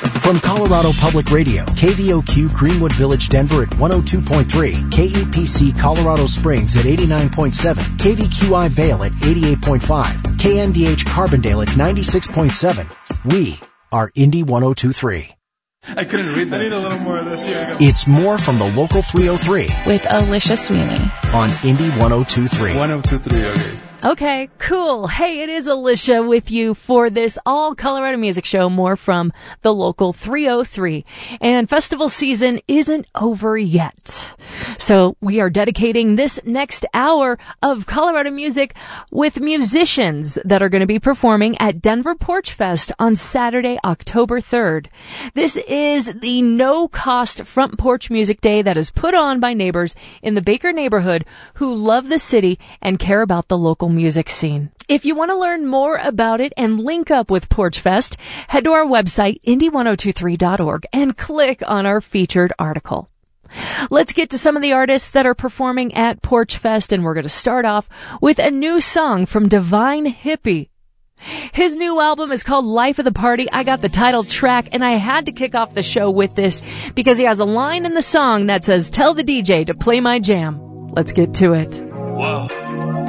From Colorado Public Radio, KVOQ Greenwood Village, Denver at 102.3, KEPC Colorado Springs at 89.7, KVQI Vail at 88.5, KNDH Carbondale at 96.7. We are Indy 102.3. I couldn't read that. I need a little more of this. Here we go. It's more from the Local 303 with Alicia Sweeney on Indy 102.3. 102.3, okay. Okay, cool. Hey, it is Alicia with you for this all Colorado music show, more from the Local 303. And festival season isn't over yet. So we are dedicating this next hour of Colorado music with musicians that are going to be performing at Denver Porch Fest on Saturday, October 3rd. This is the no-cost front porch music day that is put on by neighbors in the Baker neighborhood who love the city and care about the local music scene. If you want to learn more about it and link up with Porch Fest, head to our website, indy1023.org, and click on our featured article. Let's get to some of the artists that are performing at Porch Fest, and we're going to start off with a new song from Divine Hippie. His new album is called Life of the Party. I got the title track, and I had to kick off the show with this because he has a line in the song that says, "Tell the DJ to play my jam." Let's get to it. Whoa.